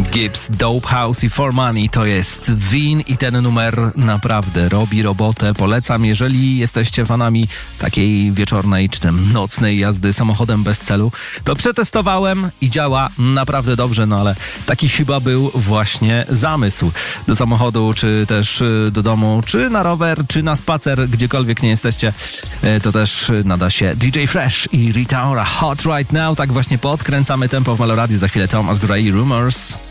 Gibbs, Dope House i For Money to jest Win i ten numer naprawdę robi robotę. Polecam, jeżeli jesteście fanami takiej wieczornej czy tam nocnej jazdy samochodem bez celu. To przetestowałem i działa naprawdę dobrze, no ale taki chyba był właśnie zamysł. Do samochodu, czy też do domu, czy na rower, czy na spacer, gdziekolwiek nie jesteście, to też nada się DJ Fresh i Rita Ora, Hot Right Now. Tak właśnie podkręcamy tempo w Meloradiu. Za chwilę Thomas Gray, Rumors.